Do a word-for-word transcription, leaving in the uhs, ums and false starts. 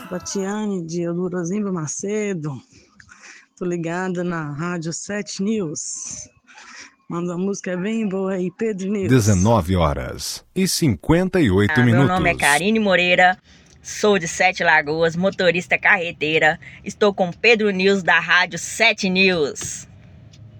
Tatiane de Eldorozimba Macedo. Tô ligada na Rádio sete News. Manda uma música bem boa aí, Pedro News. dezenove horas e cinquenta e oito ah, minutos. Meu nome é Karine Moreira, sou de Sete Lagoas, motorista carreteira. Estou com Pedro News da Rádio sete News.